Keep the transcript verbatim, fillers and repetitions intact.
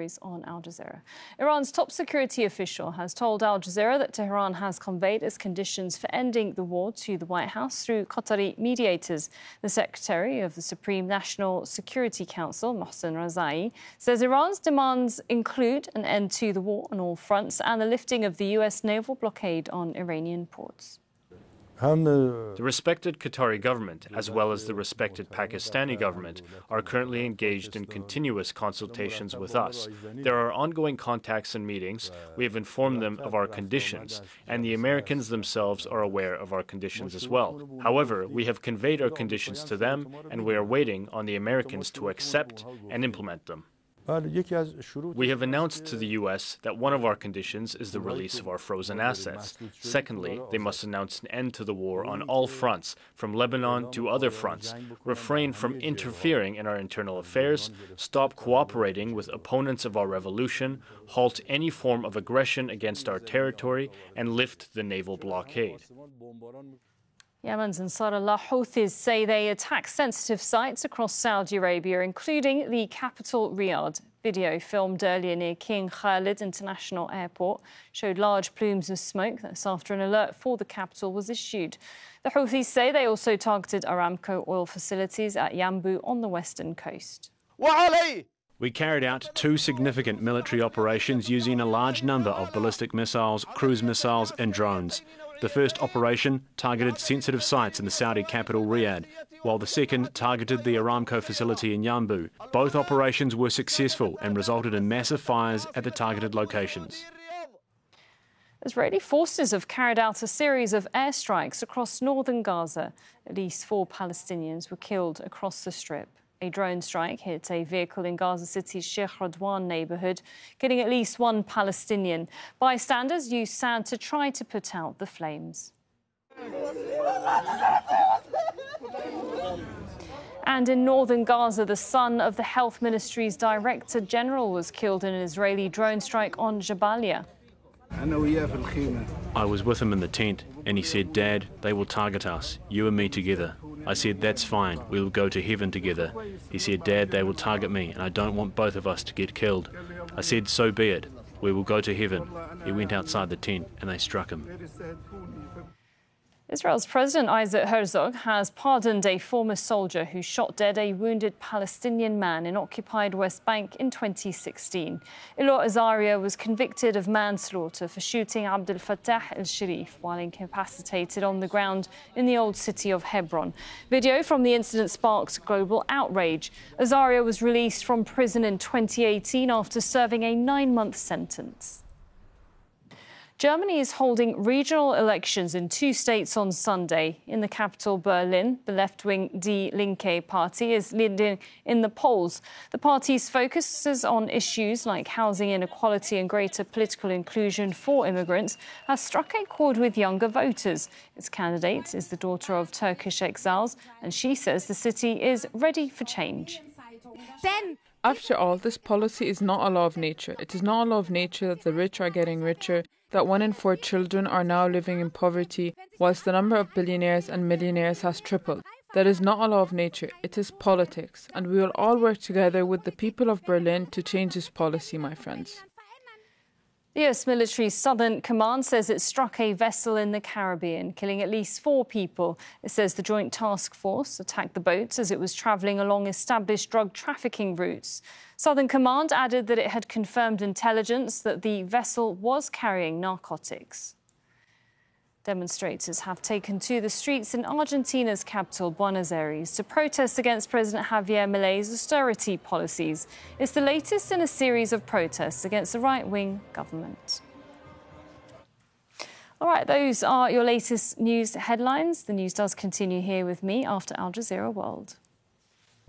stories on Al Jazeera. Iran's top security official has told Al Jazeera that Tehran has conveyed its conditions for ending the war to the White House through Qatari mediators. The Secretary of the Supreme National Security Council, Mohsen Razai, says Iran's demands include an end to the war on all fronts and the lifting of the U S naval blockade on Iranian ports. The respected Qatari government, as well as the respected Pakistani government, are currently engaged in continuous consultations with us. There are ongoing contacts and meetings. We have informed them of our conditions, and the Americans themselves are aware of our conditions as well. However, we have conveyed our conditions to them, and we are waiting on the Americans to accept and implement them. We have announced to the U S that one of our conditions is the release of our frozen assets. Secondly, they must announce an end to the war on all fronts, from Lebanon to other fronts, refrain from interfering in our internal affairs, stop cooperating with opponents of our revolution, halt any form of aggression against our territory, and lift the naval blockade. Yemen's Ansarullah Houthis say they attacked sensitive sites across Saudi Arabia, including the capital Riyadh. Video filmed earlier near King Khalid International Airport showed large plumes of smoke. That's after an alert for the capital was issued. The Houthis say they also targeted Aramco oil facilities at Yanbu on the western coast. We carried out two significant military operations using a large number of ballistic missiles, cruise missiles and drones. The first operation targeted sensitive sites in the Saudi capital Riyadh, while the second targeted the Aramco facility in Yanbu. Both operations were successful and resulted in massive fires at the targeted locations. Israeli forces have carried out a series of airstrikes across northern Gaza. At least four Palestinians were killed across the Strip. A drone strike hit a vehicle in Gaza City's Sheikh Radwan neighbourhood, killing at least one Palestinian. Bystanders used sand to try to put out the flames. And in northern Gaza, the son of the Health Ministry's Director General was killed in an Israeli drone strike on Jabalia. I was with him in the tent, and he said, "Dad, they will target us, you and me together." I said, "That's fine, we will go to heaven together." He said, "Dad, they will target me, and I don't want both of us to get killed." I said, "So be it, we will go to heaven." He went outside the tent, and they struck him. Israel's President Isaac Herzog has pardoned a former soldier who shot dead a wounded Palestinian man in occupied West Bank in twenty sixteen. Ilor Azaria was convicted of manslaughter for shooting Abdel Fattah el-Sharif while incapacitated on the ground in the old city of Hebron. Video from the incident sparked global outrage. Azaria was released from prison in twenty eighteen after serving a nine-month sentence. Germany is holding regional elections in two states on Sunday. In the capital, Berlin, the left-wing Die Linke party is leading in the polls. The party's focuses on issues like housing inequality and greater political inclusion for immigrants has struck a chord with younger voters. Its candidate is the daughter of Turkish exiles, and she says the city is ready for change. Then After all, this policy is not a law of nature. It is not a law of nature that the rich are getting richer, that one in four children are now living in poverty, whilst the number of billionaires and millionaires has tripled. That is not a law of nature. It is politics, and we will all work together with the people of Berlin to change this policy, my friends. The U S military's Southern Command says it struck a vessel in the Caribbean, killing at least four people. It says the Joint Task Force attacked the boat as it was travelling along established drug trafficking routes. Southern Command added that it had confirmed intelligence that the vessel was carrying narcotics. Demonstrators have taken to the streets in Argentina's capital, Buenos Aires, to protest against President Javier Milei's austerity policies. It's the latest in a series of protests against the right-wing government. All right, those are your latest news headlines. The news does continue here with me after Al Jazeera World.